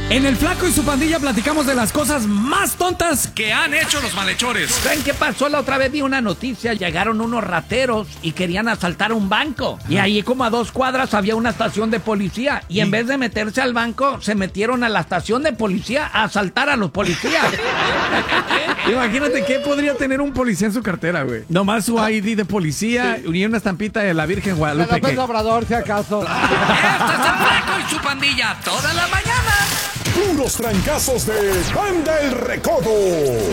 En el Flaco y su pandilla platicamos de las cosas más tontas que han hecho los malhechores. ¿Saben qué pasó? La otra vez vi una noticia, llegaron unos rateros y querían asaltar un banco. Y ahí como a 2 cuadras había una estación de policía. Y en vez de meterse al banco, se metieron a la estación de policía a asaltar a los policías. Imagínate qué podría tener un policía en su cartera, güey. Nomás su ID de policía y una estampita de la Virgen Guadalupe. López Obrador, si acaso. Este es el Flaco y su pandilla, toda la mañana. Puros trancazos de Banda El Recodo.